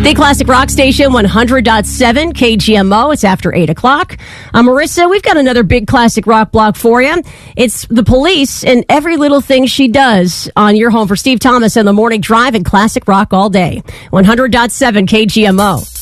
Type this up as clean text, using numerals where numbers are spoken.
The Classic Rock Station, 100.7 KGMO. It's after 8 o'clock. Marissa, we've got another big classic rock block for you. It's The Police and Every Little Thing She Does on your home for Steve Thomas and the Morning Drive and classic rock all day. 100.7 KGMO.